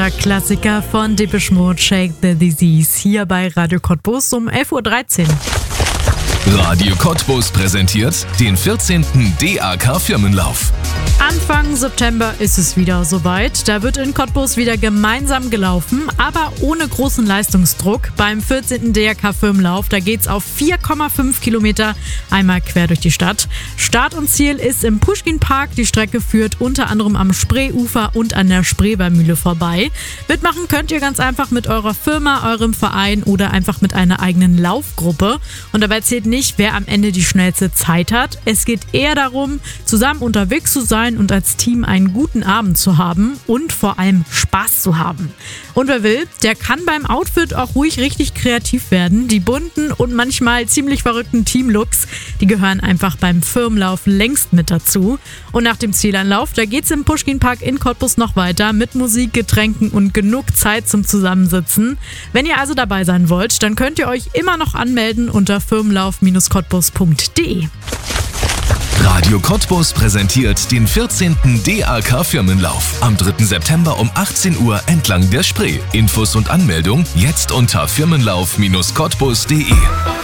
Der Klassiker von Depeche Mode, Shake the Disease, hier bei Radio Cottbus um 11.13 Uhr. Radio Cottbus präsentiert den 14. DAK Firmenlauf. Anfang September ist es wieder soweit. Da wird in Cottbus wieder gemeinsam gelaufen, aber ohne großen Leistungsdruck. Beim 14. DAK Firmenlauf, da geht's auf 4,5 Kilometer einmal quer durch die Stadt. Start und Ziel ist im Puschkin-Park. Die Strecke führt unter anderem am Spreeufer und an der Spreebermühle vorbei. Mitmachen könnt ihr ganz einfach mit eurer Firma, eurem Verein oder einfach mit einer eigenen Laufgruppe. Und dabei zählt nicht, wer am Ende die schnellste Zeit hat. Es geht eher darum, zusammen unterwegs zu sein und als Team einen guten Abend zu haben und vor allem Spaß zu haben. Und wer will, der kann beim Outfit auch ruhig richtig kreativ werden. Die bunten und manchmal ziemlich verrückten Teamlooks, die gehören einfach beim Firmenlauf längst mit dazu. Und nach dem Zielanlauf, da geht's im Puschkin-Park in Cottbus noch weiter mit Musik, Getränken und genug Zeit zum Zusammensitzen. Wenn ihr also dabei sein wollt, dann könnt ihr euch immer noch anmelden unter firmenlauf-cottbus.de. Radio Cottbus präsentiert den 14. DAK Firmenlauf am 3. September um 18 Uhr entlang der Spree. Infos und Anmeldung jetzt unter firmenlauf-cottbus.de.